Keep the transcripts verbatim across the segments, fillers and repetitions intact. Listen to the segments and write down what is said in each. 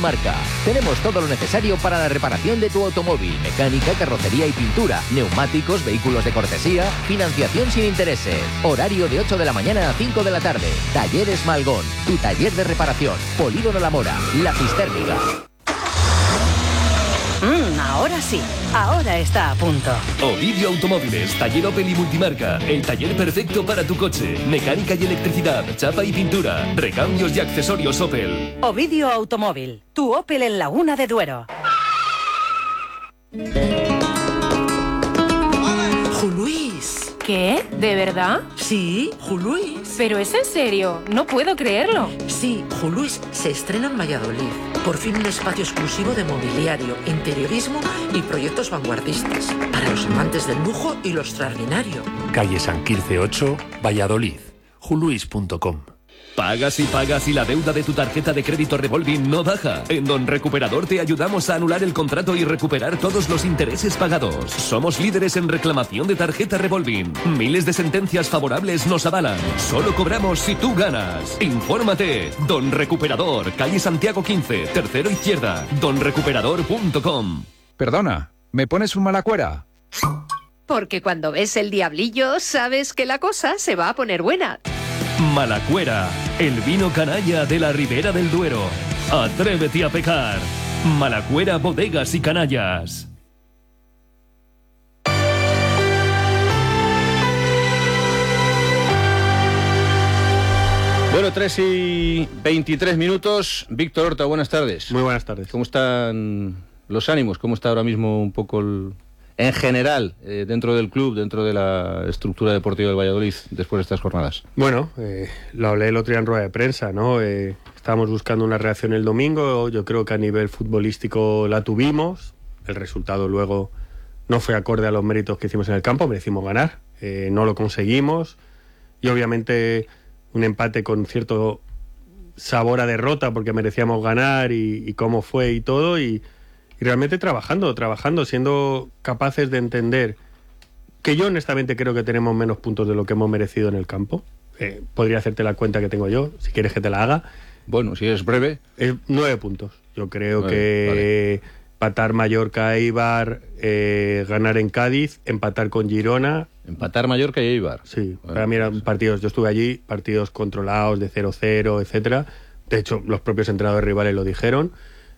multimarca. Tenemos todo lo necesario para la reparación de tu automóvil, mecánica, carrocería y pintura, neumáticos, vehículos de cortesía, financiación sin intereses. Horario de ocho de la mañana a cinco de la tarde. Talleres Malgón, tu taller de reparación. Polígono La Mora, La Cistérmiga. Mm, ahora sí, ahora está a punto. Ovidio Automóviles, taller Opel y multimarca. El taller perfecto para tu coche. Mecánica y electricidad, chapa y pintura. Recambios y accesorios Opel. Ovidio Automóvil, tu Opel en Laguna de Duero. Juluís. ¿Qué? ¿De verdad? Sí, Juluís. ¿Pero es en serio? No puedo creerlo. Sí, Juluís se estrena en Valladolid. Por fin un espacio exclusivo de mobiliario, interiorismo y proyectos vanguardistas. Para los amantes del lujo y lo extraordinario. Calle San Quirce ocho, Valladolid. juluís punto com. Pagas y pagas y la deuda de tu tarjeta de crédito revolving no baja. En Don Recuperador te ayudamos a anular el contrato y recuperar todos los intereses pagados. Somos líderes en reclamación de tarjeta revolving. Miles de sentencias favorables nos avalan. Solo cobramos si tú ganas. Infórmate. Don Recuperador, calle Santiago quince, tercero izquierda. don recuperador punto com. Perdona, ¿me pones un malacuera? Porque cuando ves el diablillo sabes que la cosa se va a poner buena. Malacuera, el vino canalla de la Ribera del Duero. Atrévete a pecar. Malacuera, bodegas y canallas. Bueno, tres y veintitrés minutos. Víctor Horta, buenas tardes. Muy buenas tardes. ¿Cómo están los ánimos? ¿Cómo está ahora mismo un poco el... en general, eh, dentro del club, dentro de la estructura deportiva del Valladolid, después de estas jornadas? Bueno, eh, lo hablé el otro día en rueda de prensa, ¿no? Eh, estábamos buscando una reacción el domingo, yo creo que a nivel futbolístico la tuvimos, el resultado luego no fue acorde a los méritos que hicimos en el campo, merecimos ganar, eh, no lo conseguimos, y obviamente un empate con cierto sabor a derrota porque merecíamos ganar y, y cómo fue y todo, y Y realmente trabajando, trabajando, siendo capaces de entender que yo honestamente creo que tenemos menos puntos de lo que hemos merecido en el campo. Eh, podría hacerte la cuenta que tengo yo, si quieres que te la haga. Bueno, si es breve. Es nueve puntos. Yo creo nueve, que vale. empatar Mallorca e Eibar, eh, ganar en Cádiz, empatar con Girona. Empatar Mallorca y Eibar. Sí, bueno, para mí eran pues... partidos, yo estuve allí, partidos controlados de cero cero, etcétera. De hecho, los propios entrenadores rivales lo dijeron.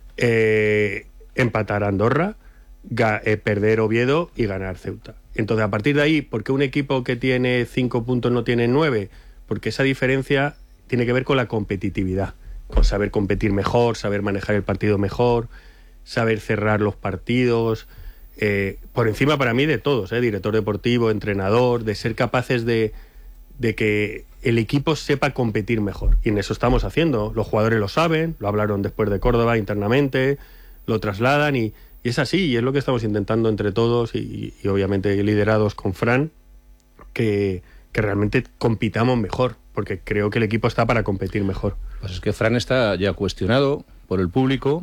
Eh... empatar Andorra, ga, eh, perder Oviedo y ganar Ceuta. Entonces, a partir de ahí, ¿por qué un equipo que tiene cinco puntos no tiene nueve? Porque esa diferencia tiene que ver con la competitividad, con saber competir mejor, saber manejar el partido mejor, saber cerrar los partidos, eh, por encima para mí de todos, eh, director deportivo, entrenador, de ser capaces de, de que el equipo sepa competir mejor. Y en eso estamos haciendo. Los jugadores lo saben, lo hablaron después de Córdoba internamente, lo trasladan y, y es así, y es lo que estamos intentando entre todos y, y obviamente liderados con Fran, que, que realmente compitamos mejor, porque creo que el equipo está para competir mejor. Pues es que Fran está ya cuestionado por el público,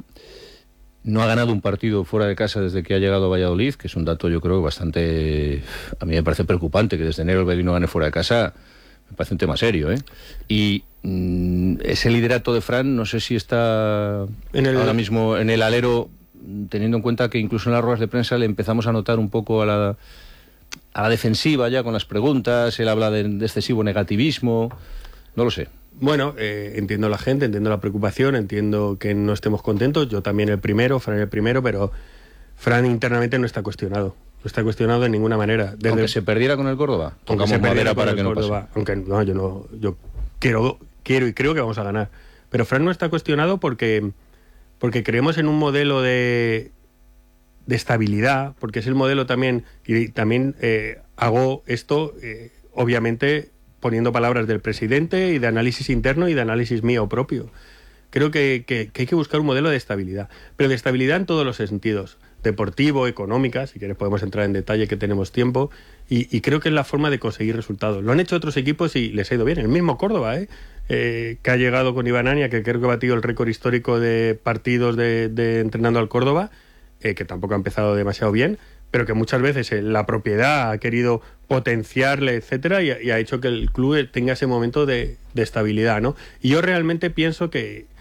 no ha ganado un partido fuera de casa desde que ha llegado a Valladolid, que es un dato yo creo bastante, a mí me parece preocupante, que desde enero el Valladolid no gane fuera de casa, me parece un tema serio, ¿eh? Y mmm, ese liderato de Fran, no sé si está en el... ahora mismo en el alero, teniendo en cuenta que incluso en las ruedas de prensa le empezamos a notar un poco a la, a la defensiva ya con las preguntas, él habla de, de excesivo negativismo, no lo sé. Bueno, eh, entiendo la gente, entiendo la preocupación, entiendo que no estemos contentos, yo también el primero, Fran el primero, pero Fran internamente no está cuestionado. No está cuestionado de ninguna manera. Desde... Aunque se perdiera con el Córdoba, tocamos madera para que no pase. Aunque no, yo no, yo quiero, quiero y creo que vamos a ganar. Pero Fran no está cuestionado porque, porque creemos en un modelo de, de estabilidad, porque es el modelo también, y también eh, hago esto, eh, obviamente, poniendo palabras del presidente y de análisis interno y de análisis mío propio. Creo que, que, que hay que buscar un modelo de estabilidad, pero de estabilidad en todos los sentidos. Deportivo, económica, si quieres podemos entrar en detalle que tenemos tiempo, y, y creo que es la forma de conseguir resultados. Lo han hecho otros equipos y les ha ido bien. El mismo Córdoba, ¿eh? Eh, que ha llegado con Iván Ania, que creo que ha batido el récord histórico de partidos de, de entrenando al Córdoba, eh, que tampoco ha empezado demasiado bien, pero que muchas veces eh, la propiedad ha querido potenciarle, etcétera, y, y ha hecho que el club tenga ese momento de, de estabilidad, ¿no? Y yo realmente pienso que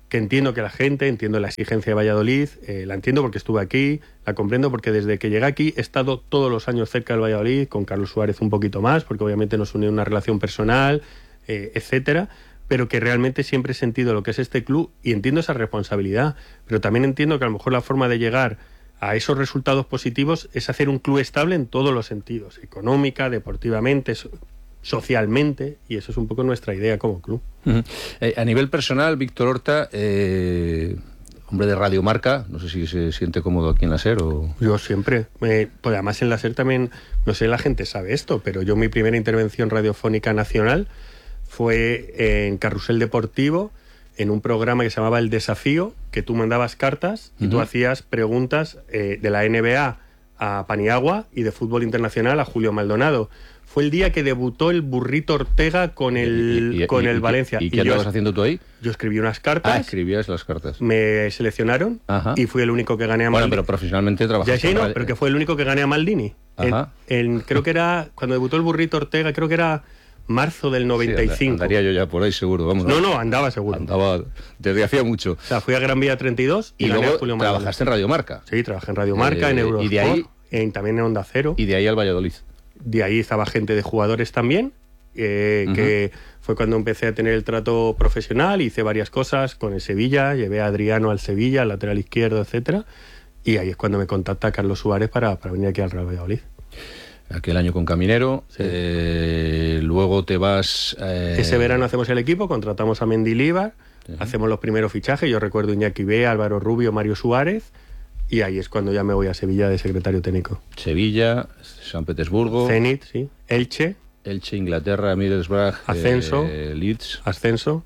que entiendo que la gente, entiendo la exigencia de Valladolid, eh, la entiendo porque estuve aquí, la comprendo porque desde que llegué aquí he estado todos los años cerca del Valladolid, con Carlos Suárez un poquito más, porque obviamente nos unió una relación personal, eh, etcétera, pero que realmente siempre he sentido lo que es este club y entiendo esa responsabilidad, pero también entiendo que a lo mejor la forma de llegar a esos resultados positivos es hacer un club estable en todos los sentidos, económica, deportivamente, socialmente, y eso es un poco nuestra idea como club. Uh-huh. Eh, a nivel personal, Víctor Horta, eh, hombre de Radio Marca, no sé si se siente cómodo aquí en la SER o... Yo siempre, eh, pues además en la SER también, no sé, la gente sabe esto, pero yo mi primera intervención radiofónica nacional fue en Carrusel Deportivo, en un programa que se llamaba El Desafío, que tú mandabas cartas y uh-huh. tú hacías preguntas eh, de la N B A a Paniagua y de fútbol internacional a Julio Maldonado. Fue el día que debutó el Burrito Ortega con el, y, y, con y, el y, Valencia. ¿Y qué andabas haciendo tú ahí? Yo escribí unas cartas. Ah, escribías las cartas. Me seleccionaron Ajá. y fui el único que gané a Maldini. Bueno, pero profesionalmente trabajaste. Ya sí, no, pero que fue el único que gané a Maldini. Ajá. En, en, creo que era, cuando debutó el Burrito Ortega, creo que era marzo del noventa y cinco. Sí, andaría yo ya por ahí seguro, vamos. No, no, andaba seguro. Andaba desde hacía mucho. O sea, fui a Gran Vía treinta y dos y, y gané luego a Julio trabajaste en Radio Marca. Sí, trabajé en Radio Marca, eh, en Eurosport, y de ahí, en, también en Onda Cero. Y de ahí al Valladolid. De ahí estaba gente de jugadores también, eh, uh-huh. que fue cuando empecé a tener el trato profesional, hice varias cosas con el Sevilla, llevé a Adriano al Sevilla, al lateral izquierdo, etcétera, y ahí es cuando me contacta Carlos Suárez para, para venir aquí al Real Valladolid. Aquel año con Caminero, sí. eh, luego te vas... Eh... Ese verano hacemos el equipo, contratamos a Mendilibar, uh-huh. hacemos los primeros fichajes, yo recuerdo Iñaki Bea, Álvaro Rubio, Mario Suárez, y ahí es cuando ya me voy a Sevilla de secretario técnico. Sevilla, San Petersburgo... Zenit, sí. Elche. Elche, Inglaterra, Middlesbrough... Ascenso. Eh, Leeds. Ascenso.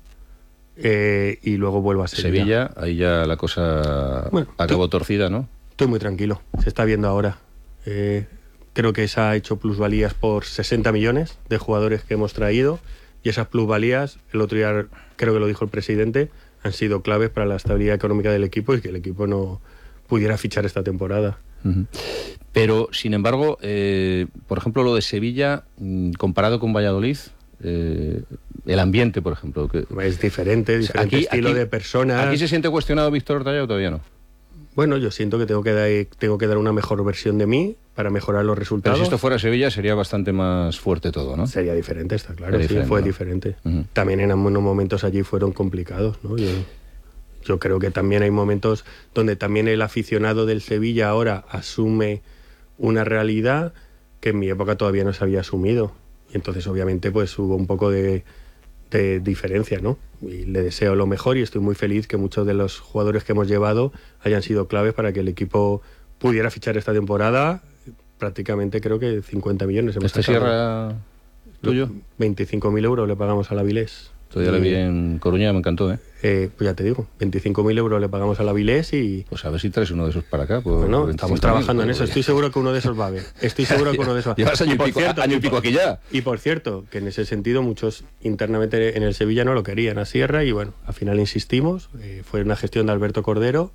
Eh, y luego vuelvo a Sevilla. Sevilla, ahí ya la cosa bueno, acabó tú, torcida, ¿no? Estoy muy tranquilo, se está viendo ahora. Eh... Creo que se ha hecho plusvalías por sesenta millones de jugadores que hemos traído y esas plusvalías, el otro día creo que lo dijo el presidente, han sido claves para la estabilidad económica del equipo y que el equipo no pudiera fichar esta temporada. Uh-huh. Pero, sin embargo, eh, por ejemplo, lo de Sevilla, comparado con Valladolid, eh, el ambiente, por ejemplo... Que... Es diferente, diferente aquí, estilo aquí, de personas... ¿Aquí se siente cuestionado Víctor Horta o todavía no? Bueno, yo siento que tengo que, dar, tengo que dar una mejor versión de mí para mejorar los resultados. Pero si esto fuera Sevilla sería bastante más fuerte todo, ¿no? Sería diferente, está claro. Sería sí, diferente, fue ¿no? diferente. Uh-huh. También en algunos momentos allí fueron complicados, ¿no? Yo, yo creo que también hay momentos donde también el aficionado del Sevilla ahora asume una realidad que en mi época todavía no se había asumido. Y entonces, obviamente, pues hubo un poco de... de diferencia, ¿no? Y le deseo lo mejor y estoy muy feliz que muchos de los jugadores que hemos llevado hayan sido claves para que el equipo pudiera fichar esta temporada. Prácticamente creo que cincuenta millones. Hemos ¿Este cierra tuyo? veinticinco mil euros le pagamos al Avilés. Todavía le vi en Coruña, me encantó, ¿eh? eh pues ya te digo, veinticinco mil euros le pagamos al Avilés y... Pues a ver si traes uno de esos para acá. Pues bueno, estamos trabajando en eso. Estoy seguro que uno de esos va a haber. Estoy seguro que uno de esos va a haber. Llevas año y, pico, cierto, año y pico aquí ya. Y por cierto, que en ese sentido muchos internamente en el Sevilla no lo querían a Sierra y bueno, al final insistimos. Eh, fue una gestión de Alberto Cordero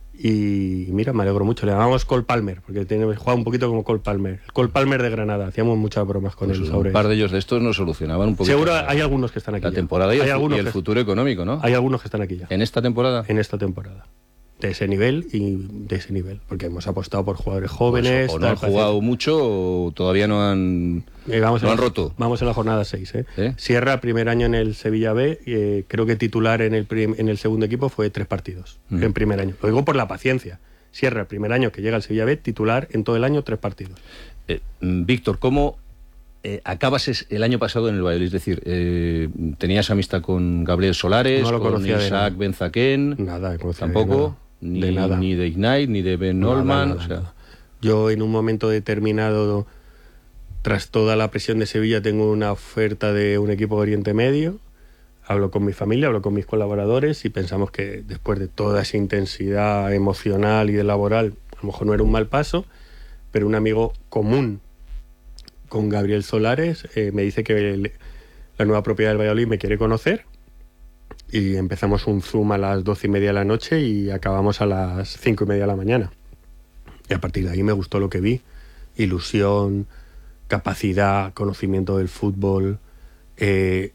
y mira, me alegro mucho. Le llamamos Cole Palmer, porque tiene, juega un poquito como Cole Palmer. El Cole Palmer de Granada. Hacíamos muchas bromas con pues él. Un sobre par de ellos de estos nos solucionaban un poquito. Seguro la, hay algunos que están aquí. La ya. temporada y, hay el, y el futuro económico, ¿no? Hay algunos que están aquí ya. ¿En esta temporada? En esta temporada. De ese nivel y de ese nivel. Porque hemos apostado por jugadores jóvenes. Pues, o no han jugado parece. mucho o todavía no han, eh, vamos no han la, roto. Vamos en la jornada seis. ¿eh? ¿Eh? Sierra, primer año en el Sevilla B. Eh, creo que titular en el, prim, en el segundo equipo fue tres partidos. Mm. En primer año. Lo digo por la paciencia. Sierra, el primer año que llega al Sevilla B, titular en todo el año, tres partidos. Eh, Víctor, ¿cómo eh, acabas el año pasado en el Valladolid? Es decir, eh, ¿tenías amistad con Gabriel Solares, no lo con Isaac Benzaquén? Nada, tampoco. De, ni, de nada. Ni de Ignite, ni de Ben nada, Nolman. Nada, o sea... nada. Yo en un momento determinado, tras toda la presión de Sevilla, tengo una oferta de un equipo de Oriente Medio. Hablo con mi familia, hablo con mis colaboradores y pensamos que después de toda esa intensidad emocional y de laboral, a lo mejor no era un mal paso, pero un amigo común con Gabriel Solares eh, me dice que el, la nueva propiedad del Valladolid me quiere conocer y empezamos un Zoom a las doce y media de la noche y acabamos a las cinco y media de la mañana. Y a partir de ahí me gustó lo que vi. Ilusión, capacidad, conocimiento del fútbol... Eh,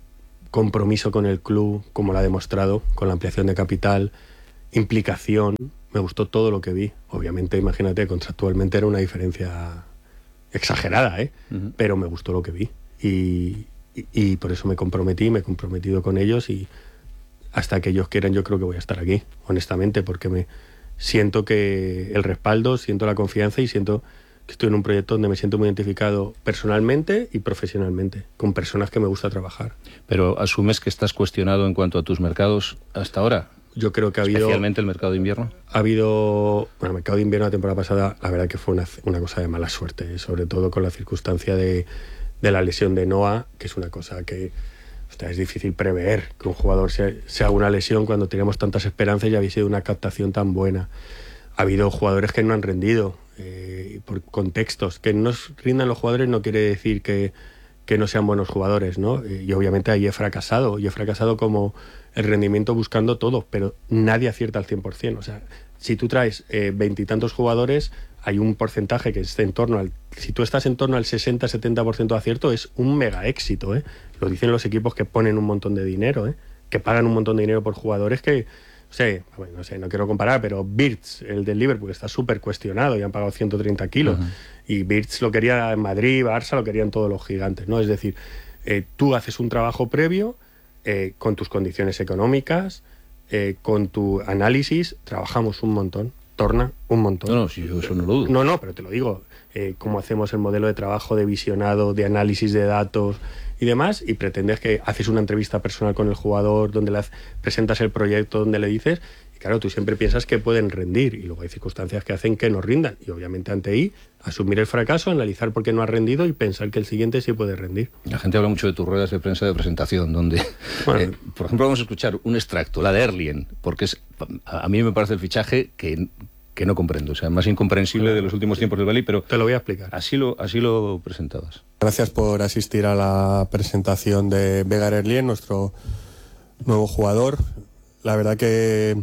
compromiso con el club, como lo ha demostrado, con la ampliación de capital, implicación. Me gustó todo lo que vi. Obviamente, imagínate, contractualmente era una diferencia exagerada, ¿eh? Uh-huh. Pero me gustó lo que vi. Y, y, y por eso me comprometí, me he comprometido con ellos y hasta que ellos quieran yo creo que voy a estar aquí, honestamente, porque me siento que el respaldo, siento la confianza y siento que estoy en un proyecto donde me siento muy identificado personalmente y profesionalmente, con personas que me gusta trabajar. Pero ¿asumes que estás cuestionado en cuanto a tus mercados hasta ahora? Yo creo que ha habido... ¿Especialmente el mercado de invierno? Ha habido... Bueno, el mercado de invierno la temporada pasada, la verdad que fue una, una cosa de mala suerte, sobre todo con la circunstancia de, de la lesión de Noah, que es una cosa que... O sea, es difícil prever que un jugador se, se haga una lesión cuando teníamos tantas esperanzas y había sido una captación tan buena. Ha habido jugadores que no han rendido, eh, por contextos. Que no rindan los jugadores no quiere decir que, que no sean buenos jugadores, ¿no? Y obviamente ahí he fracasado, y he fracasado como el rendimiento buscando todo, pero nadie acierta al cien por ciento. O sea, si tú traes veintitantos jugadores, hay un porcentaje que esté en torno al... Si tú estás en torno al sesenta setenta por ciento de acierto, es un mega éxito, ¿eh? Lo dicen los equipos que ponen un montón de dinero, ¿eh? Que pagan un montón de dinero por jugadores que... No sé, bueno, no sé, no quiero comparar, pero Birch, el del Liverpool, está súper cuestionado y han pagado ciento treinta kilos. Uh-huh. Y Birch lo quería en Madrid, Barça, lo querían todos los gigantes, ¿no? Es decir, eh, tú haces un trabajo previo eh, con tus condiciones económicas, eh, con tu análisis, trabajamos un montón. Torna un montón. No, no, si yo eso no lo dudo. No, no, pero te lo digo, eh, cómo hacemos el modelo de trabajo de visionado, de análisis de datos y demás, y pretendes que haces una entrevista personal con el jugador, donde le presentas el proyecto, donde le dices, y claro, tú siempre piensas que pueden rendir, y luego hay circunstancias que hacen que no rindan, y obviamente ante ahí, asumir el fracaso, analizar por qué no ha rendido y pensar que el siguiente sí puede rendir. La gente habla mucho de tus ruedas de prensa de presentación, donde, bueno, eh, por ejemplo, vamos a escuchar un extracto, la de Erlien, porque es, a mí me parece el fichaje que... que no comprendo, o sea, más incomprensible de los últimos tiempos del Bali, pero... Te lo voy a explicar. Así lo, así lo presentabas. Gracias por asistir a la presentación de Vegard Erlien, nuestro nuevo jugador. La verdad que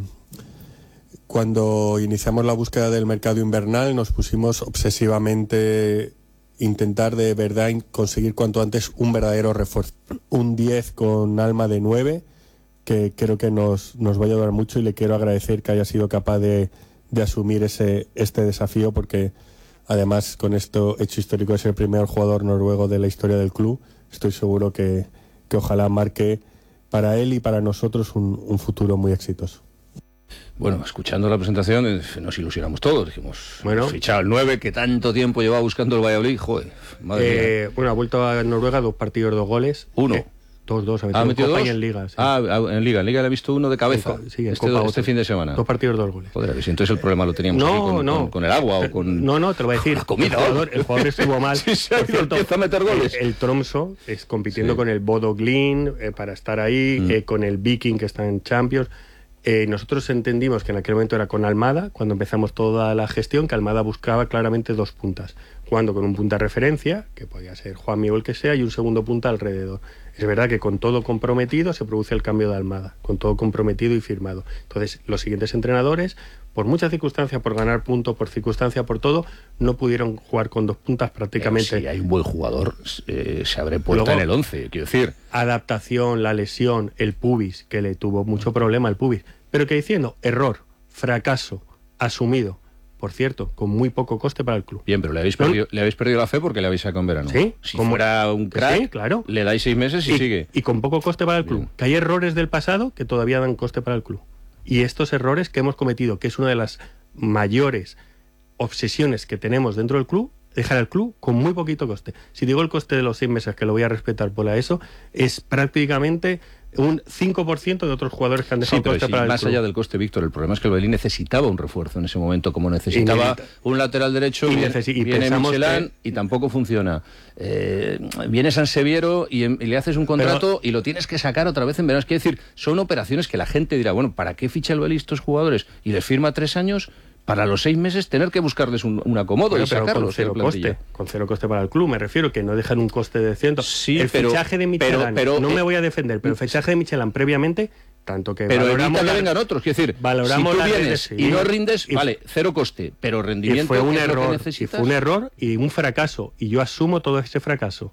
cuando iniciamos la búsqueda del mercado invernal nos pusimos obsesivamente intentar de verdad conseguir cuanto antes un verdadero refuerzo. Un diez con alma de nueve, que creo que nos, nos va a ayudar mucho y le quiero agradecer que haya sido capaz de... de asumir ese este desafío, porque además con esto hecho histórico de ser el primer jugador noruego de la historia del club, estoy seguro que, que ojalá marque para él y para nosotros un, un futuro muy exitoso. Bueno, escuchando la presentación nos ilusionamos todos, dijimos, bueno, fichado el nueve que tanto tiempo llevaba buscando el Valladolid, joder, madre eh, mía. Bueno, ha vuelto a Noruega, dos partidos, dos goles. Uno. Eh, Dos, dos, ha metido dos. Y en Liga. Sí. Ah, en Liga, en Liga le he visto uno de cabeza. Sí, este, Copa, este fin de semana. Dos partidos, dos goles. Joder, si entonces el problema lo teníamos no, aquí con, no. Con, con el agua o con... No, no, te lo voy a decir. La comida. El jugador, el jugador estuvo mal. Sí, sí, Por cierto, empieza a meter goles. El, el Tromso es compitiendo sí. con el Bodo Glimt eh, para estar ahí, mm. eh, con el Viking que está en Champions. Eh, nosotros entendimos que en aquel momento era con Almada, cuando empezamos toda la gestión, que Almada buscaba claramente dos puntas, jugando con un punta referencia, que podía ser Juanmi o el que sea, y un segundo punta alrededor. Es verdad que con todo comprometido se produce el cambio de Almada, con todo comprometido y firmado. Entonces, los siguientes entrenadores, por muchas circunstancias, por ganar puntos, por circunstancia, por todo, no pudieron jugar con dos puntas prácticamente. Pero si hay un buen jugador, eh, se abre puerta Luego, en el once, quiero decir. Adaptación, la lesión, el pubis, que le tuvo mucho problema el pubis. Pero que diciendo, error, fracaso, asumido. Por cierto, con muy poco coste para el club. Bien, pero le habéis perdido, le habéis perdido la fe porque le habéis sacado en verano. Sí. Si como, fuera un crack, sí, claro. Le dais seis meses y, y sigue. Y con poco coste para el club. Bien. Que hay errores del pasado que todavía dan coste para el club. Y estos errores que hemos cometido, que es una de las mayores obsesiones que tenemos dentro del club, dejar al club con muy poquito coste. Si digo el coste de los seis meses, que lo voy a respetar por la ESO, es prácticamente un cinco por ciento de otros jugadores que han dejado sí, pero coste si para el más club. allá del coste, Víctor, el problema es que el Valladolid necesitaba un refuerzo en ese momento, como necesitaba un lateral derecho, y, viene, y viene Michelán que... y tampoco funciona. Eh, viene Sanseviero y, y le haces un contrato pero... y lo tienes que sacar otra vez en verano. Es que decir, son operaciones que la gente dirá, bueno, ¿para qué ficha el Valladolid estos jugadores? Y les firma tres años... Para los seis meses tener que buscarles un, un acomodo bueno, y sacarlos. Con cero coste, con cero coste para el club, me refiero, que no dejan un coste de ciento. Sí, el pero, fichaje de Michelán, pero, pero, no eh, me voy a defender, pero el fichaje de Michelán previamente, tanto que pero valoramos evita la, que vengan otros, quiero decir, valoramos si tú la vienes sí, y no rindes, y, vale, cero coste, pero rendimiento y fue un es error, lo que necesitas. Y fue un error y un fracaso, y yo asumo todo ese fracaso.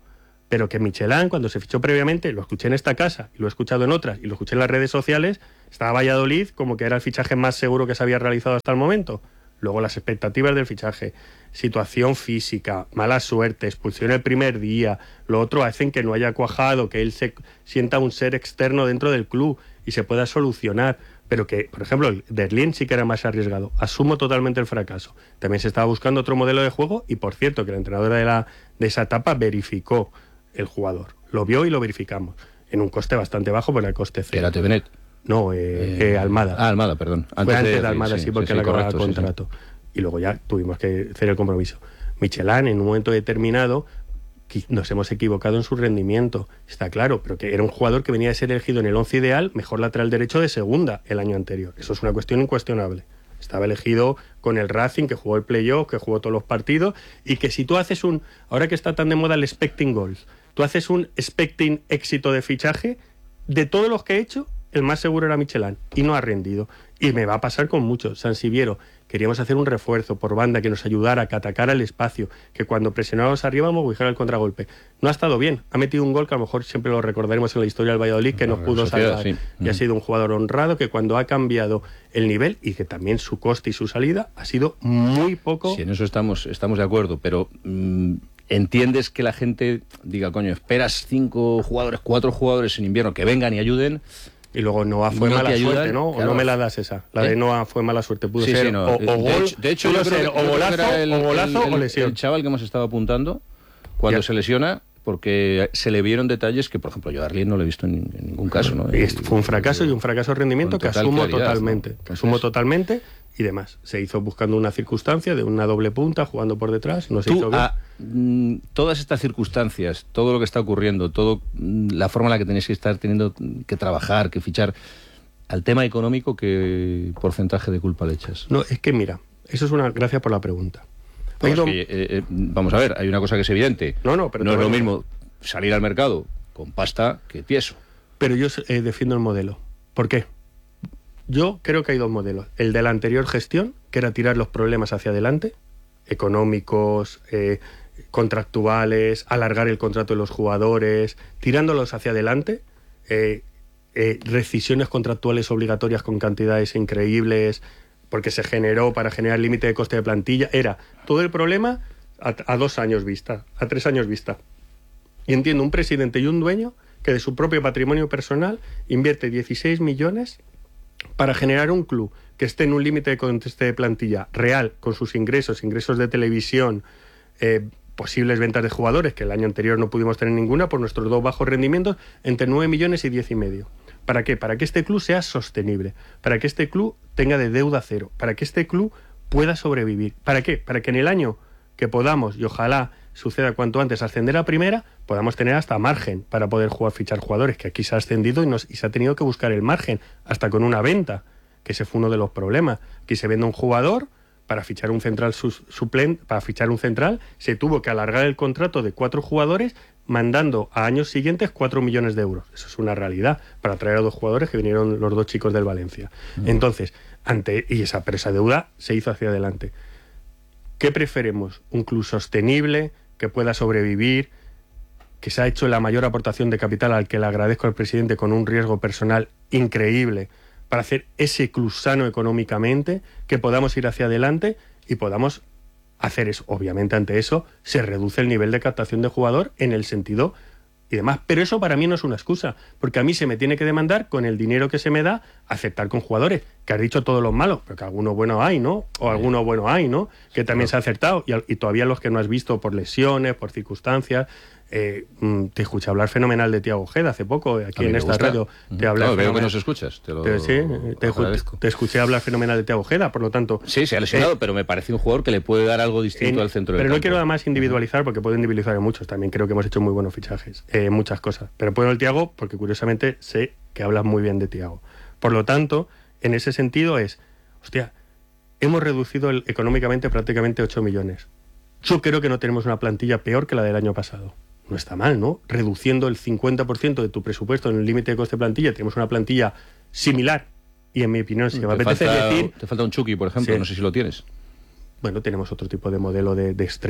pero que Michelán, cuando se fichó previamente, lo escuché en esta casa y lo he escuchado en otras y lo escuché en las redes sociales, estaba Valladolid como que era el fichaje más seguro que se había realizado hasta el momento. Luego las expectativas del fichaje, situación física, mala suerte, expulsión el primer día, lo otro hacen que no haya cuajado, que él se sienta un ser externo dentro del club y se pueda solucionar. Pero que, por ejemplo, el Derlín sí que era más arriesgado. Asumo totalmente el fracaso. También se estaba buscando otro modelo de juego y, por cierto, que la entrenadora de, la, de esa etapa verificó el jugador. Lo vio y lo verificamos. En un coste bastante bajo, pero el coste cero. ¿Era Tevenet? No, eh, eh, eh, Almada. Ah, Almada, perdón. Antes Fue antes de, de Almada, sí, sí porque sí, él sí, acababa el correcto, contrato. Sí, sí. Y luego ya tuvimos que hacer el compromiso. Michelán, en un momento determinado, nos hemos equivocado en su rendimiento, está claro, pero que era un jugador que venía de ser elegido en el once ideal, mejor lateral derecho de segunda el año anterior. Eso es una cuestión incuestionable. Estaba elegido con el Racing, que jugó el playoff, que jugó todos los partidos, y que si tú haces un, ahora que está tan de moda el expecting goals, tú haces un expecting éxito de fichaje, de todos los que he hecho, el más seguro era Michelán, y no ha rendido. Y me va a pasar con muchos. San Siviero, queríamos hacer un refuerzo por banda que nos ayudara, que atacara el espacio, que cuando presionábamos arriba movijara el contragolpe. No ha estado bien. Ha metido un gol que a lo mejor siempre lo recordaremos en la historia del Valladolid, que no, nos pudo salvar. Sí. Y ha sido un jugador honrado que cuando ha cambiado el nivel y que también su coste y su salida ha sido muy poco. Sí, en eso estamos, estamos de acuerdo, pero mmm, entiendes que la gente diga, coño, esperas cinco jugadores, cuatro jugadores en invierno que vengan y ayuden. Y luego Noah fue no mala ayudan, suerte, ¿no? Claro. O no me la das esa. La ¿Eh? de Noah fue mala suerte. Pudo sí, ser sí, no. o, o gol, de hecho, de hecho yo creo, o golazo, el, o, golazo el, el, o lesión. El chaval que hemos estado apuntando, cuando ya. se lesiona, porque se le vieron detalles que, por ejemplo, yo a Arlien no lo he visto en, en ningún caso, ¿no? Y fue un fracaso y un fracaso de rendimiento que asumo claridad, totalmente. ¿no? Que asumo totalmente y demás. Se hizo buscando una circunstancia de una doble punta, jugando por detrás, no se Tú, hizo bien. A, mm, todas estas circunstancias, todo lo que está ocurriendo, todo mm, la forma en la que tenéis que estar teniendo que trabajar, que fichar, al tema económico, ¿qué porcentaje de culpa le echas? No, es que mira, eso es una... Gracias por la pregunta. Pues es que, eh, eh, vamos a ver, hay una cosa que es evidente. No, no, pero no es lo mismo salir al mercado con pasta que tieso. Pero yo eh, defiendo el modelo. ¿Por qué? Yo creo que hay dos modelos. El de la anterior gestión, que era tirar los problemas hacia adelante, económicos, eh, contractuales, alargar el contrato de los jugadores, tirándolos hacia adelante, eh, eh, rescisiones contractuales obligatorias con cantidades increíbles, porque se generó para generar límite de coste de plantilla. Era todo el problema a, a dos años vista, a tres años vista. Y entiendo un presidente y un dueño que de su propio patrimonio personal invierte dieciséis millones para generar un club que esté en un límite de coste de plantilla real, con sus ingresos, ingresos de televisión, eh, posibles ventas de jugadores, que el año anterior no pudimos tener ninguna por nuestros dos bajos rendimientos, entre nueve millones y diez y medio. ¿Para qué? Para que este club sea sostenible, para que este club tenga de deuda cero, para que este club pueda sobrevivir. ¿Para qué? Para que en el año que podamos, y ojalá suceda cuanto antes, ascender a primera, podamos tener hasta margen para poder jugar, fichar jugadores, que aquí se ha ascendido y, nos, y se ha tenido que buscar el margen, hasta con una venta, que ese fue uno de los problemas. Aquí se vende un jugador para fichar un central suplente, para fichar un central, se tuvo que alargar el contrato de cuatro jugadores, mandando a años siguientes cuatro millones de euros. Eso es una realidad, para traer a dos jugadores que vinieron los dos chicos del Valencia. Uh-huh. Entonces, ante y esa, pero esa deuda se hizo hacia adelante. ¿Qué preferimos? ¿Un club sostenible, que pueda sobrevivir, que se ha hecho la mayor aportación de capital, al que le agradezco al presidente, con un riesgo personal increíble, para hacer ese club sano económicamente, que podamos ir hacia adelante y podamos hacer eso? Obviamente, ante eso se reduce el nivel de captación de jugador en el sentido y demás, pero eso para mí no es una excusa, porque a mí se me tiene que demandar, con el dinero que se me da, aceptar con jugadores, que has dicho todos los malos, pero que algunos buenos hay, ¿no? O algunos buenos hay, ¿no? Que también se ha acertado, y, y todavía los que no has visto por lesiones, por circunstancias. Eh, te escuché hablar fenomenal de Thiago Ojeda hace poco, aquí en esta radio. Te hablé claro, veo que nos escuchas. Te lo pero sí, te, te escuché hablar fenomenal de Thiago Ojeda, por lo tanto... Sí, se ha lesionado, eh, pero me parece un jugador que le puede dar algo distinto en, al centro del campo. Pero no quiero además individualizar, porque puedo individualizar en muchos. También creo que hemos hecho muy buenos fichajes, eh, muchas cosas. Pero puedo el Thiago, porque curiosamente sé que hablas muy bien de Thiago. Por lo tanto, en ese sentido es... Hostia, hemos reducido el, económicamente prácticamente ocho millones. Yo creo que no tenemos una plantilla peor que la del año pasado. No está mal, ¿no? Reduciendo el cincuenta por ciento de tu presupuesto en el límite de coste de plantilla, tenemos una plantilla similar. Y en mi opinión, si me apetece decir... Te falta un Chucky, por ejemplo, sí. No sé si lo tienes. Bueno, tenemos otro tipo de modelo de, de extremo.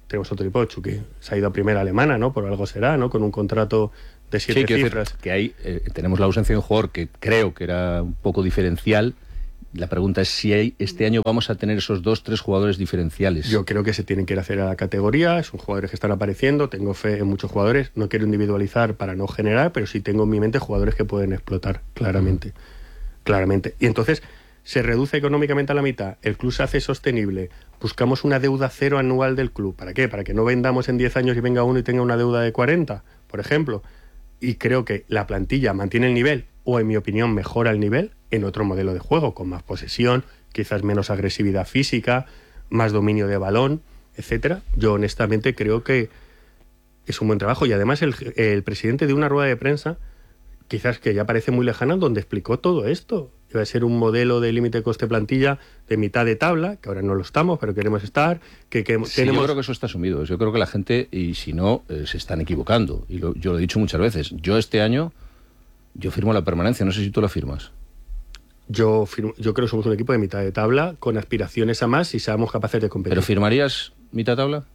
tenemos otro tipo, Chucky se ha ido a primera alemana, ¿no? Por algo será, ¿no? Con un contrato de siete sí, cifras. Decir que ahí eh, tenemos la ausencia de un jugador que creo que era un poco diferencial. La pregunta es si hay, este año vamos a tener esos dos, tres jugadores diferenciales. Yo creo que se tienen que ir a hacer a la categoría, son jugadores que están apareciendo, tengo fe en muchos jugadores, no quiero individualizar para no generar, pero sí tengo en mi mente jugadores que pueden explotar, claramente. Mm. Claramente. Y entonces se reduce económicamente a la mitad, el club se hace sostenible, buscamos una deuda cero anual del club. ¿Para qué? Para que no vendamos en diez años y venga uno y tenga una deuda de cuarenta, por ejemplo. Y creo que la plantilla mantiene el nivel, o en mi opinión mejora el nivel, en otro modelo de juego, con más posesión, quizás menos agresividad física, más dominio de balón, etcétera. Yo honestamente creo que es un buen trabajo. Y además el, el presidente de una rueda de prensa, quizás que ya parece muy lejana, donde explicó todo esto. Iba a ser un modelo de límite coste-plantilla de mitad de tabla, que ahora no lo estamos, pero queremos estar. Que, que sí, tenemos... Yo creo que eso está asumido. Yo creo que la gente, y si no, eh, se están equivocando. Y lo, yo lo he dicho muchas veces. Yo este año, yo firmo la permanencia. No sé si tú la firmas. Yo, firmo, yo creo que somos un equipo de mitad de tabla con aspiraciones a más y seamos capaces de competir. ¿Pero firmarías mitad tabla?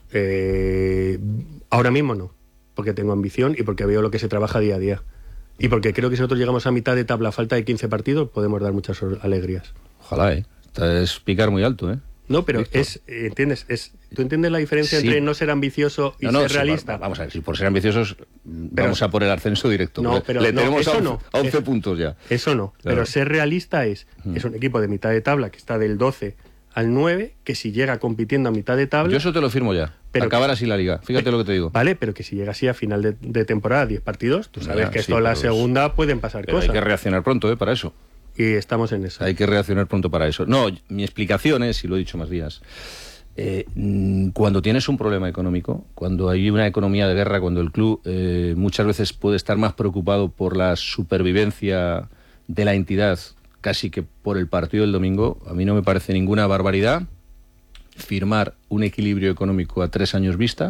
Eh, ahora mismo no, porque tengo ambición y porque veo lo que se trabaja día a día. Y porque creo que si nosotros llegamos a mitad de tabla a falta de quince partidos, podemos dar muchas alegrías. Ojalá, ¿eh? Es picar muy alto, ¿eh? No, pero Víctor. es, eh, ¿entiendes? Es, ¿Tú entiendes la diferencia sí. entre no ser ambicioso y no, no, ser sí, realista? Vamos a ver, si por ser ambiciosos pero, vamos a por el ascenso directo. No, pero le no, tenemos eso a once, no, a once eso, puntos ya. Eso no, claro. Pero ser realista es, mm. es un equipo de mitad de tabla que está del doce al nueve, que si llega compitiendo a mitad de tabla... Yo eso te lo firmo ya, pero acabar así la liga, fíjate pero, lo que te digo. Vale, pero que si llega así a final de, de temporada, diez partidos, tú sabes ya, que sí, esto en la segunda pueden pasar pero cosas. Hay que reaccionar pronto, ¿eh? Para eso. Y estamos en eso. Hay que reaccionar pronto para eso. No, mi explicación es, y lo he dicho más días, eh, cuando tienes un problema económico, cuando hay una economía de guerra, cuando el club eh, muchas veces puede estar más preocupado por la supervivencia de la entidad casi que por el partido del domingo, a mí no me parece ninguna barbaridad firmar un equilibrio económico a tres años vista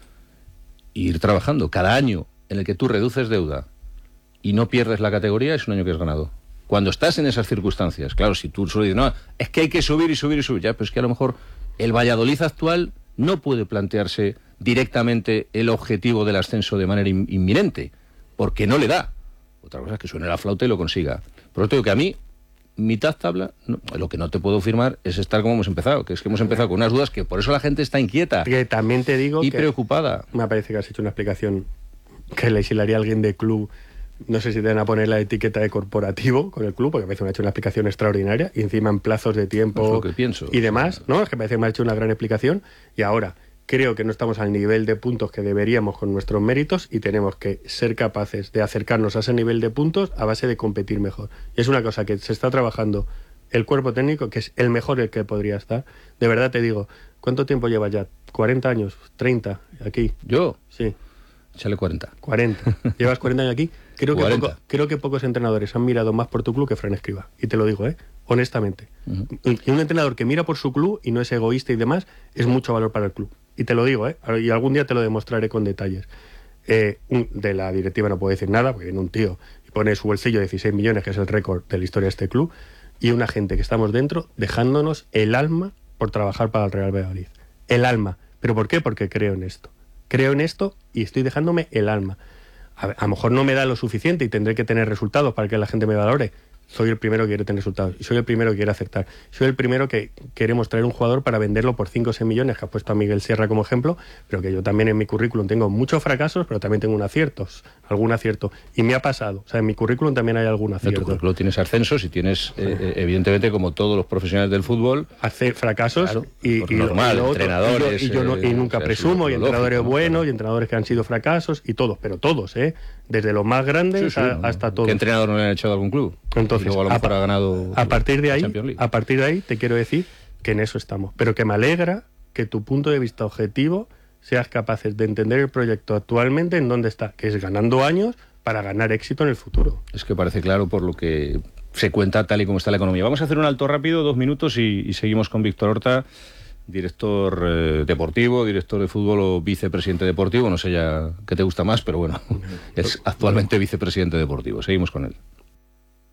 e ir trabajando. Cada año en el que tú reduces deuda y no pierdes la categoría es un año que has ganado. Cuando estás en esas circunstancias, claro, si tú solo dices, no, es que hay que subir y subir y subir, ya, pero es que a lo mejor el Valladolid actual no puede plantearse directamente el objetivo del ascenso de manera in- inminente, porque no le da. Otra cosa es que suene la flauta y lo consiga. Por eso digo que a mí, mitad tabla, no, lo que no te puedo firmar es estar como hemos empezado, que es que hemos empezado con unas dudas que por eso la gente está inquieta. Que también te digo y que preocupada. Me parece que has hecho una explicación que le exilaría a alguien de club. No sé si te van a poner la etiqueta de corporativo con el club, porque me parece que me ha hecho una explicación extraordinaria y encima en plazos de tiempo es lo que pienso, y demás. No, es que me parece que me ha hecho una gran explicación y ahora creo que no estamos al nivel de puntos que deberíamos con nuestros méritos y tenemos que ser capaces de acercarnos a ese nivel de puntos a base de competir mejor. Y es una cosa que se está trabajando el cuerpo técnico, que es el mejor el que podría estar. De verdad te digo, ¿cuánto tiempo llevas ya? ¿cuarenta años? ¿treinta? Aquí. ¿Yo? Sí. Échale cuarenta. cuarenta. ¿Llevas cuarenta años aquí? Creo que, cuarenta. poco, creo que pocos entrenadores han mirado más por tu club que Fran Escribá. Y te lo digo, ¿eh? Honestamente. Uh-huh. Y un entrenador que mira por su club y no es egoísta y demás, es mucho valor para el club. Y te lo digo, ¿eh? Y algún día te lo demostraré con detalles. Eh, de la directiva no puedo decir nada, porque viene un tío y pone su bolsillo de dieciséis millones, que es el récord de la historia de este club, y una gente que estamos dentro dejándonos el alma por trabajar para el Real Valladolid. El alma. ¿Pero por qué? Porque creo en esto. Creo en esto y estoy dejándome el alma. A, a lo mejor no me da lo suficiente y tendré que tener resultados para que la gente me valore. Soy el primero que quiere tener resultados y soy el primero que quiere aceptar. Soy el primero que queremos traer un jugador para venderlo por cinco o seis millones, que ha puesto a Miguel Sierra como ejemplo, pero que yo también en mi currículum tengo muchos fracasos, pero también tengo un aciertos, algún acierto. Y me ha pasado. O sea, en mi currículum también hay algún acierto. En tu currículum tienes ascensos y tienes, eh, evidentemente, como todos los profesionales del fútbol, hacer fracasos claro, y, pues y, normal, y lo otro, entrenadores. Y yo, y yo no, y nunca eh, presumo, y entrenadores lógico, buenos, claro. y entrenadores que han sido fracasos, y todos, pero todos, ¿eh? Desde los más grandes sí, sí, a, no, hasta todos. ¿Qué entrenador no le han echado a algún club? Entonces, y luego a lo mejor a, ha ganado a partir de ahí, League. a partir de ahí te quiero decir que en eso estamos, pero que me alegra que tu punto de vista objetivo seas capaces de entender el proyecto actualmente en dónde está, que es ganando años para ganar éxito en el futuro. Es que parece claro por lo que se cuenta tal y como está la economía. Vamos a hacer un alto rápido, dos minutos y, y seguimos con Víctor Horta, director eh, deportivo, director de fútbol o vicepresidente deportivo, no sé ya qué te gusta más, pero bueno, es actualmente vicepresidente deportivo. Seguimos con él.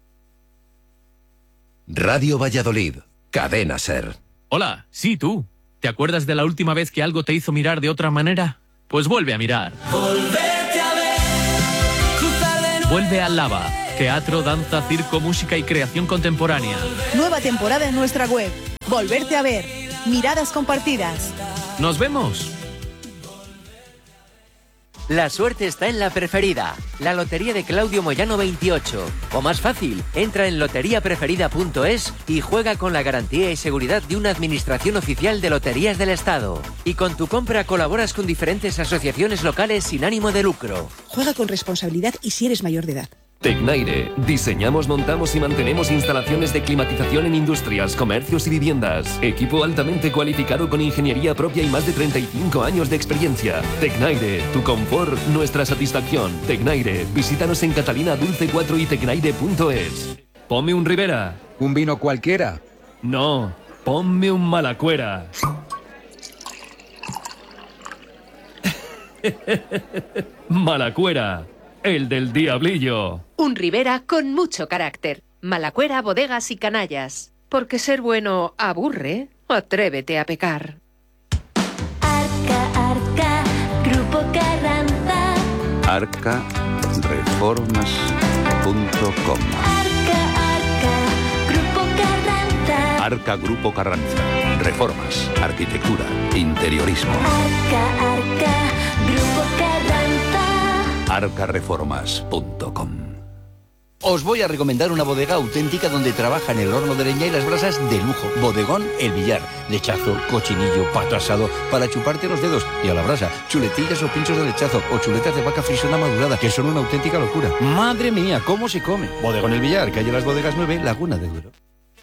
Radio Valladolid, Cadena SER. Hola, sí, tú. ¿Te acuerdas de la última vez que algo te hizo mirar de otra manera? Pues vuelve a mirar. Volverte a ver. Vuelve a Lava. Teatro, danza, circo, música y creación contemporánea. Nueva temporada en nuestra web. Volverte a ver. Miradas compartidas. ¡Nos vemos! La suerte está en la preferida, la lotería de Claudio Moyano veintiocho. O más fácil, entra en lotería preferida punto es y juega con la garantía y seguridad de una administración oficial de loterías del Estado. Y con tu compra colaboras con diferentes asociaciones locales sin ánimo de lucro. Juega con responsabilidad y si eres mayor de edad. Tecnaire. Diseñamos, montamos y mantenemos instalaciones de climatización en industrias, comercios y viviendas. Equipo altamente cualificado con ingeniería propia y más de treinta y cinco años de experiencia. Tecnaire. Tu confort, nuestra satisfacción. Tecnaire. Visítanos en Catalina Dulce cuatro y tecnaire punto es. Ponme un Ribera. ¿Un vino cualquiera? No, ponme un Malacuera. Malacuera. El del diablillo. Un Ribera con mucho carácter. Malacuera, bodegas y canallas. Porque ser bueno aburre. Atrévete a pecar. Arca, Arca, Grupo Carranza. arca reformas punto com. Arca, Arca, Grupo Carranza. Arca Grupo Carranza. Reformas, arquitectura, interiorismo. Arca, Arca, Grupo Carranza. arca reformas punto com. Os voy a recomendar una bodega auténtica donde trabajan el horno de leña y las brasas de lujo. Bodegón El Villar. Lechazo, cochinillo, pato asado para chuparte los dedos. Y a la brasa, chuletillas o pinchos de lechazo o chuletas de vaca frisona madurada, que son una auténtica locura. ¡Madre mía, cómo se come! Bodegón El Villar, calle Las Bodegas nueve, Laguna de Duero.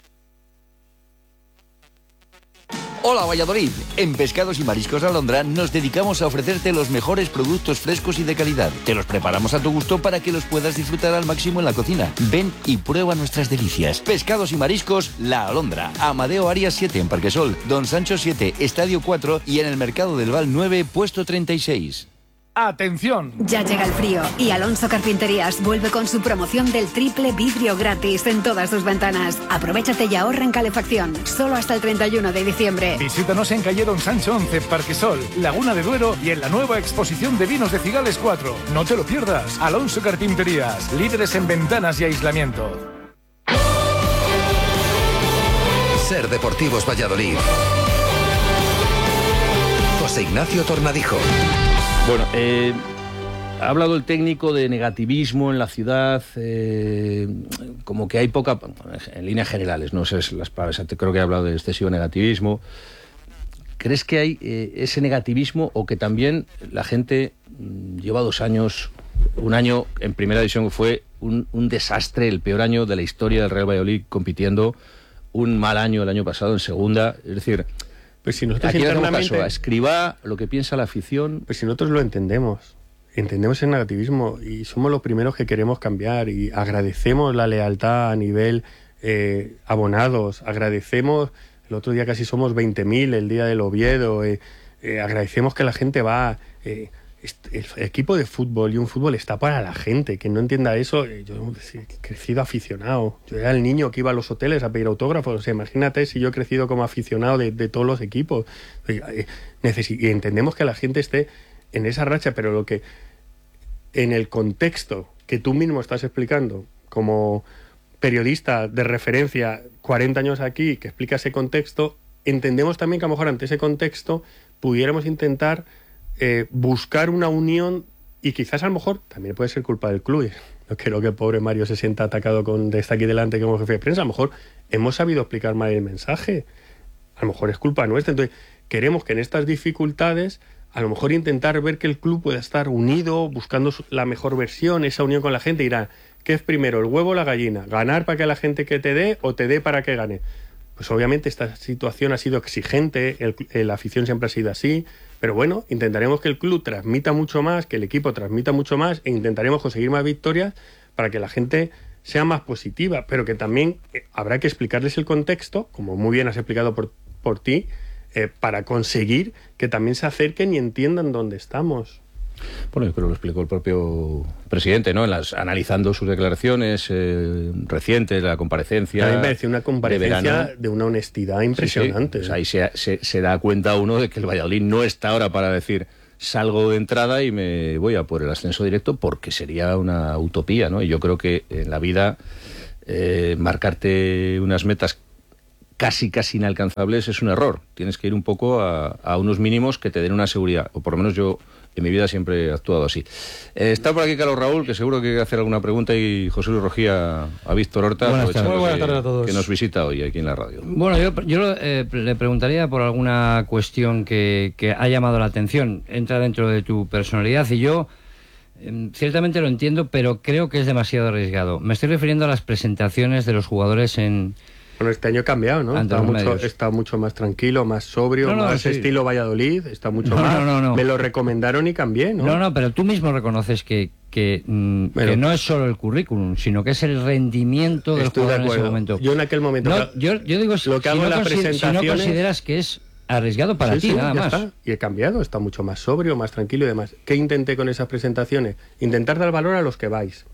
Hola Valladolid, en Pescados y Mariscos Alondra nos dedicamos a ofrecerte los mejores productos frescos y de calidad. Te los preparamos a tu gusto para que los puedas disfrutar al máximo en la cocina. Ven y prueba nuestras delicias. Pescados y Mariscos La Alondra, Amadeo Arias siete en Parquesol, Don Sancho siete, Estadio cuatro y en el Mercado del Val nueve, puesto treinta y seis. ¡Atención! Ya llega el frío y Alonso Carpinterías vuelve con su promoción del triple vidrio gratis en todas sus ventanas. Aprovéchate y ahorra en calefacción, solo hasta el treinta y uno de diciembre. Visítanos en calle Don Sancho once, Parquesol, Laguna de Duero y en la nueva exposición de vinos de Cigales cuatro. No te lo pierdas. Alonso Carpinterías, líderes en ventanas y aislamiento. Ser Deportivos Valladolid. José Ignacio Tornadijo. Bueno, eh, ha hablado el técnico de negativismo en la ciudad, eh, como que hay poca, en líneas generales, no sé las palabras, creo que ha hablado de excesivo negativismo. ¿Crees que hay eh, ese negativismo o que también la gente mmm, lleva dos años, un año en primera división que fue un, un desastre, el peor año de la historia del Real Valladolid compitiendo, un mal año el año pasado en segunda, es decir... Pues si nosotros aquí internamente... caso a Escribá, lo que piensa la afición... Pues si nosotros lo entendemos, entendemos el negativismo y somos los primeros que queremos cambiar y agradecemos la lealtad a nivel eh, abonados, agradecemos, el otro día casi somos veinte mil, el día del Oviedo, eh, eh, agradecemos que la gente va... Eh, el equipo de fútbol y un fútbol está para la gente, que no entienda eso. Yo he crecido aficionado, yo era el niño que iba a los hoteles a pedir autógrafos, o sea, imagínate si yo he crecido como aficionado de, de todos los equipos. Y entendemos que la gente esté en esa racha, pero lo que en el contexto que tú mismo estás explicando como periodista de referencia, cuarenta años aquí, que explica ese contexto, entendemos también que a lo mejor ante ese contexto pudiéramos intentar Eh, buscar una unión y quizás a lo mejor también puede ser culpa del club. No quiero que el pobre Mario se sienta atacado con de está aquí delante como jefe de prensa. A lo mejor hemos sabido explicar mal el mensaje. A lo mejor es culpa nuestra. Entonces queremos que en estas dificultades a lo mejor intentar ver que el club pueda estar unido, buscando la mejor versión, esa unión con la gente. Dirá, ¿qué es primero, el huevo o la gallina? ¿Ganar para que la gente que te dé o te dé para que gane? Pues obviamente esta situación ha sido exigente, el, la afición siempre ha sido así, pero bueno, intentaremos que el club transmita mucho más, que el equipo transmita mucho más e intentaremos conseguir más victorias para que la gente sea más positiva, pero que también habrá que explicarles el contexto, como muy bien has explicado por, por ti, eh, para conseguir que también se acerquen y entiendan dónde estamos. Bueno, yo creo que lo explicó el propio presidente, ¿no? En las, analizando sus declaraciones eh, recientes, la comparecencia. A mí me parece una de, comparecencia verano. de una honestidad impresionante. Sí, sí. O sea, ahí se, se, se da cuenta uno de que el Valladolid no está ahora para decir salgo de entrada y me voy a por el ascenso directo, porque sería una utopía, ¿no? Y yo creo que en la vida eh, marcarte unas metas casi casi inalcanzables es un error. Tienes que ir un poco a, a unos mínimos que te den una seguridad, o por lo menos yo en mi vida siempre he actuado así. Eh, está por aquí Carlos Raúl, que seguro que quiere hacer alguna pregunta, y José Luis Rojía a Víctor Horta, buenas tardes. Muy buenas que, tardes a todos. que nos visita hoy aquí en la radio. Bueno, yo, yo eh, le preguntaría por alguna cuestión que, que ha llamado la atención. Entra dentro de tu personalidad y yo eh, ciertamente lo entiendo, pero creo que es demasiado arriesgado. Me estoy refiriendo a las presentaciones de los jugadores en... Bueno, este año ha cambiado, ¿no? Está mucho, está mucho más tranquilo, más sobrio, no, no, más sí. estilo Valladolid, está mucho no, más... No, no, no. Me lo recomendaron y cambié, ¿no? No, no, pero tú mismo reconoces que, que, mm, Bueno, que no es solo el currículum, sino que es el rendimiento del Estoy de jugador en ese acuerdo. momento. Yo en aquel momento... No, yo, yo digo, lo que si, hago no en las consi- si no presentaciones... consideras que es arriesgado para Sí, ti, sí, nada ya más. está. Y he cambiado, está mucho más sobrio, más tranquilo y demás. ¿Qué intenté con esas presentaciones? Intentar dar valor a los que vais,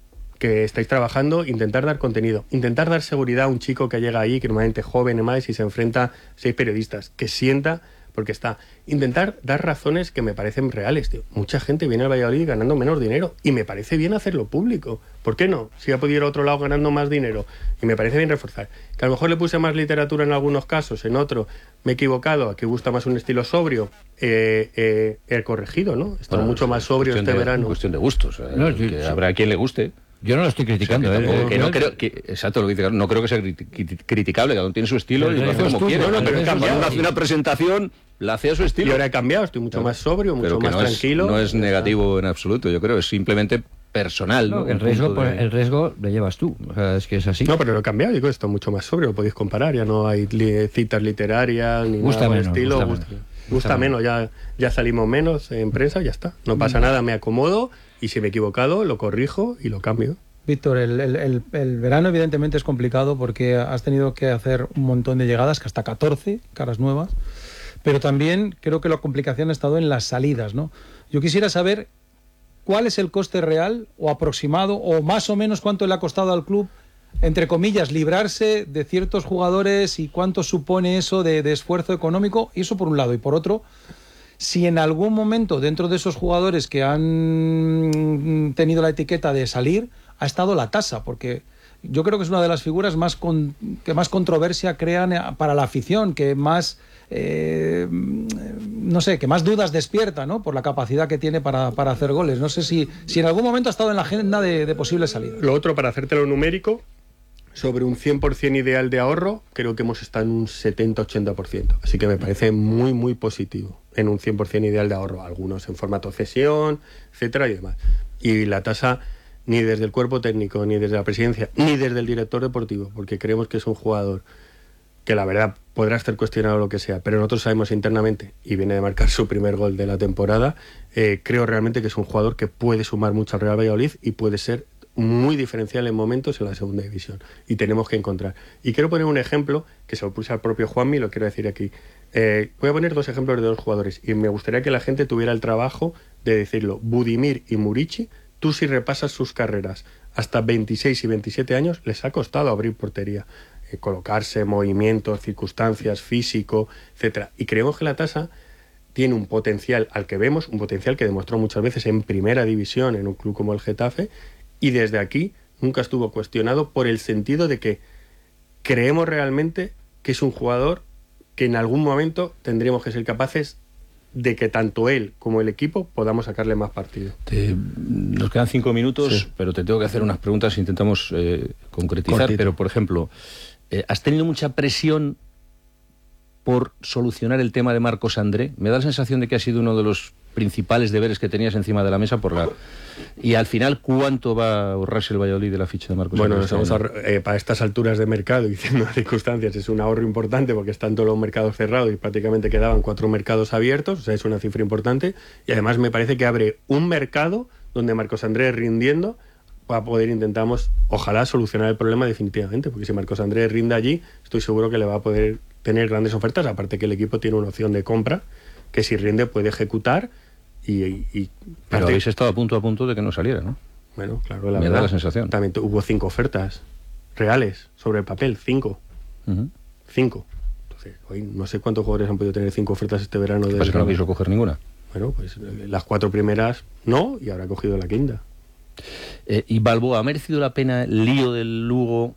que estáis trabajando, intentar dar contenido, intentar dar seguridad a un chico que llega ahí, que normalmente es joven y más, y se enfrenta a seis periodistas, que sienta, porque está, intentar dar razones que me parecen reales, tío. Mucha gente viene al Valladolid ganando menos dinero, y me parece bien hacerlo público. ¿Por qué no? Si ha podido ir a otro lado ganando más dinero, y me parece bien reforzar. Que a lo mejor le puse más literatura en algunos casos, en otro me he equivocado, a que gusta más un estilo sobrio, eh, eh, he corregido, ¿no? Está Bueno, mucho más sobrio este de, verano. Cuestión de gustos. Eh, No, que sí, sí. habrá quien le guste. Yo no lo estoy criticando, O sea, que, ¿eh? tampoco- que Yo- no creo que, exacto, lo que dice Carlos, no creo que sea cri- cri- criticable, cada uno tiene su estilo Pero y lo el hace riesgo como es tuyo, quiere. no, pero Cuando he cambiado. uno hace una presentación, la hace a su Y estilo. ahora he cambiado, estoy mucho Claro. más sobrio, mucho Pero que más no es- tranquilo. no es negativo en absoluto, yo creo, es simplemente personal. No, ¿no? que el Un riesgo, punto de- pues, el riesgo lo llevas tú. O sea, es que es así. No, pero lo he cambiado, digo, esto mucho más sobrio, lo podéis comparar, ya no hay li- citas literarias ni Gusta nada por el menos, estilo. gusta Gusta, menos. gusta Gusta menos, ya, ya salimos menos en prensa, ya está. No pasa nada, me acomodo y si me he equivocado lo corrijo y lo cambio. Víctor, el, el, el, el verano evidentemente es complicado porque has tenido que hacer un montón de llegadas, que hasta catorce caras nuevas, pero también creo que la complicación ha estado en las salidas, ¿no? Yo quisiera saber cuál es el coste real o aproximado o más o menos cuánto le ha costado al club, entre comillas, librarse de ciertos jugadores y cuánto supone eso de, de esfuerzo económico, y eso por un lado, y por otro, si en algún momento dentro de esos jugadores que han tenido la etiqueta de salir ha estado la tasa, porque yo creo que es una de las figuras más con, que más controversia crean para la afición, que más eh, no sé, que más dudas despierta, ¿no? Por la capacidad que tiene para, para hacer goles. No sé si, si en algún momento ha estado en la agenda de, de posibles salidas. Lo otro, para hacértelo numérico, sobre un cien por ciento ideal de ahorro, creo que hemos estado en un setenta a ochenta por ciento. Así que me parece muy, muy positivo en un cien por ciento ideal de ahorro. Algunos en formato cesión, etcétera y demás. Y la tasa, ni desde el cuerpo técnico, ni desde la presidencia, ni desde el director deportivo, porque creemos que es un jugador que la verdad podrá estar cuestionado lo que sea, pero nosotros sabemos internamente, y viene de marcar su primer gol de la temporada, eh, creo realmente que es un jugador que puede sumar mucho al Real Valladolid y puede ser muy diferencial en momentos en la segunda división, y tenemos que encontrar. Y quiero poner un ejemplo que se lo puse al propio Juanmi, lo quiero decir aquí. Eh, voy a poner dos ejemplos de dos jugadores y me gustaría que la gente tuviera el trabajo de decirlo. Budimir y Murici, tú si repasas sus carreras hasta veintiséis y veintisiete años, les ha costado abrir portería, eh, colocarse, movimientos, circunstancias, físico, etcétera. Y creemos que la tasa tiene un potencial al que vemos, un potencial que demostró muchas veces en primera división en un club como el Getafe, y desde aquí nunca estuvo cuestionado por el sentido de que creemos realmente que es un jugador que en algún momento tendríamos que ser capaces de que tanto él como el equipo podamos sacarle más partido. Te- nos quedan cinco minutos, sí, pero te tengo que hacer unas preguntas, intentamos eh, concretizar. Cortito. Pero, por ejemplo, eh, ¿has tenido mucha presión por solucionar el tema de Marcos André? Me da la sensación de que ha sido uno de los principales deberes que tenías encima de la mesa por la... Y al final, ¿cuánto va a ahorrarse el Valladolid de la ficha de Marcos Bueno, André? nos vamos a, eh, para estas alturas de mercado y diciendo las circunstancias, es un ahorro importante porque están todos los mercados cerrados y prácticamente quedaban cuatro mercados abiertos, o sea, es una cifra importante, y además me parece que abre un mercado donde Marcos André rindiendo va a poder, intentamos, ojalá, solucionar el problema definitivamente, porque si Marcos André rinde allí, estoy seguro que le va a poder tener grandes ofertas, aparte que el equipo tiene una opción de compra que si rinde puede ejecutar Y, y, y Pero parte- habéis estado a punto a punto de que no saliera, ¿no? Bueno, claro, la Me da verdad. la sensación. También tu- hubo cinco ofertas reales sobre el papel, cinco. Ujú. Cinco. Entonces, hoy no sé cuántos jugadores han podido tener cinco ofertas este verano. ¿Qué de pasa, que no quiso coger ninguna? Bueno, pues eh, las cuatro primeras no, y habrá cogido la quinta. Eh, y Balboa, ¿ha merecido la pena el lío del Lugo?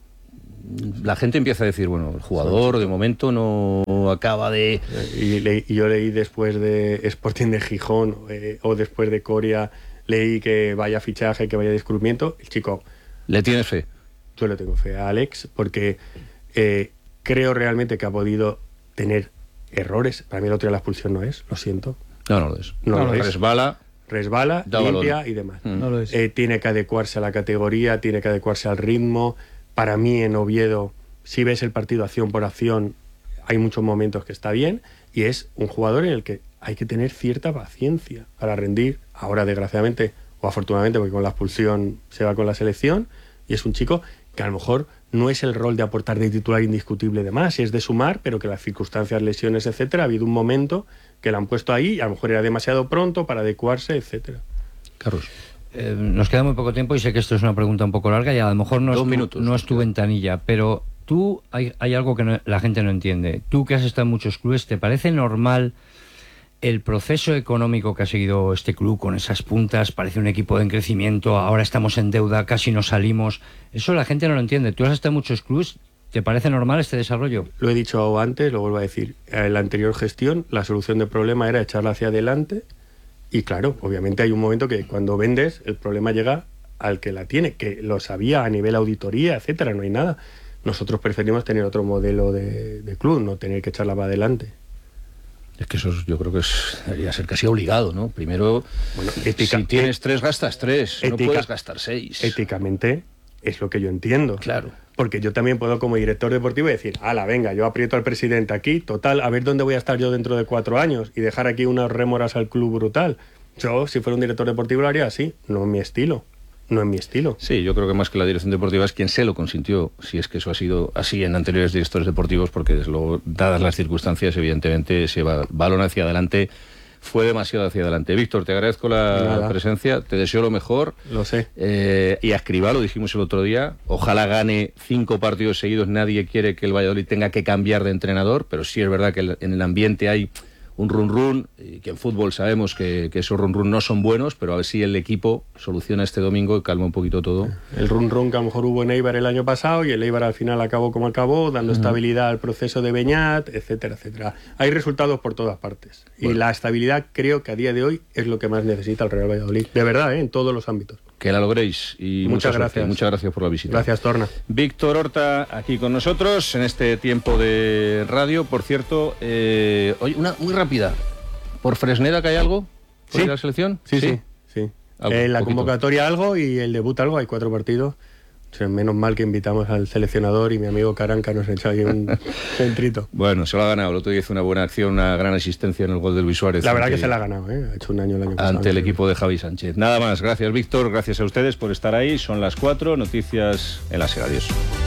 La gente empieza a decir, bueno, el jugador de momento no acaba de... Y, le- y yo leí después de Sporting de Gijón eh, o después de Coria, leí que vaya fichaje, que vaya descubrimiento. El chico... ¿Le tienes fe? Yo le tengo fe a Alex porque eh, creo realmente que ha podido tener errores. Para mí el otro día la expulsión no es, lo siento. No, no lo es. No, No lo lo es. resbala. Resbala, Da limpia balón. y demás. Mm. No lo es. Eh, tiene que adecuarse a la categoría, tiene que adecuarse al ritmo. Para mí en Oviedo, si ves el partido acción por acción, hay muchos momentos que está bien y es un jugador en el que hay que tener cierta paciencia para rendir. Ahora, desgraciadamente, o afortunadamente, porque con la expulsión se va con la selección, y es un chico que a lo mejor no es el rol de aportar de titular indiscutible de más, es de sumar, pero que las circunstancias, lesiones, etcétera, ha habido un momento que lo han puesto ahí y a lo mejor era demasiado pronto para adecuarse, etcétera. Carlos. Eh, nos queda muy poco tiempo y sé que esto es una pregunta un poco larga y a lo mejor no, Dos es, tu, minutos, no es tu ventanilla, pero tú, hay, hay algo que no- la gente no entiende. Tú que has estado en muchos clubes, ¿te parece normal el proceso económico que ha seguido este club con esas puntas? Parece un equipo en crecimiento, ahora estamos en deuda, casi no salimos. Eso la gente no lo entiende. Tú has estado en muchos clubes, ¿te parece normal este desarrollo? Lo he dicho antes, lo vuelvo a decir. En la anterior gestión, la solución del problema era echarla hacia adelante. Y claro, obviamente hay un momento que cuando vendes, el problema llega al que la tiene, que lo sabía a nivel auditoría, etcétera, no hay nada. Nosotros preferimos tener otro modelo de, de club, no tener que echarla para adelante. Es que eso es- yo creo que es, debería ser casi obligado, ¿no? Primero, Bueno, ética- si tienes tres, gastas tres. no ética- puedes gastar seis. Éticamente es lo que yo entiendo. Claro. Porque yo también puedo como director deportivo decir, ala, venga, yo aprieto al presidente aquí, total, a ver dónde voy a estar yo dentro de cuatro años y dejar aquí unas rémoras al club brutal. Yo, si fuera un director deportivo, lo haría así, no es mi estilo. No es mi estilo. Sí, yo creo que más que la dirección deportiva es quien se lo consintió, si es que eso ha sido así en anteriores directores deportivos, porque desde luego, dadas las circunstancias, evidentemente ese ba- balón hacia adelante fue demasiado hacia adelante. Víctor, te agradezco la Nada. presencia, te deseo lo mejor. Lo sé. Eh, y a Escribá, lo dijimos el otro día, ojalá gane cinco partidos seguidos. Nadie quiere que el Valladolid tenga que cambiar de entrenador, pero sí es verdad que el- en el ambiente hay un run run, y que en fútbol sabemos que, que esos run run no son buenos, pero a ver si el equipo soluciona este domingo y calma un poquito todo. El run run que a lo mejor hubo en Eibar el año pasado y el Eibar al final acabó como acabó, dando Ujú. estabilidad al proceso de Beñat, etcétera, etcétera. Hay resultados por todas partes. Y Bueno. la estabilidad creo que a día de hoy es lo que más necesita el Real Valladolid. De verdad, ¿eh? En todos los ámbitos. Que la logréis y Muchas mucha suerte. gracias. Muchas gracias por la visita. Gracias, Torna. Víctor Horta aquí con nosotros en este tiempo de radio. Por cierto, eh, oye, una muy rápida. ¿Por Fresneda que hay algo? ¿Por Sí. ir a la selección? Sí, sí, sí. Algo, Eh, la poquito. convocatoria algo y el debut algo, hay cuatro partidos. O sea, menos mal que invitamos al seleccionador y mi amigo Caranca nos echó ahí un centrito. Bueno, se lo ha ganado. El otro día hizo una buena acción, una gran asistencia en el gol del Luis Suárez. La verdad ante- que se la ha ganado, ¿eh? Ha hecho un año el año pasado. Ante el equipo de Javi Sánchez. Nada más. Gracias, Víctor. Gracias a ustedes por estar ahí. Son las cuatro. Noticias en la SER. Adiós.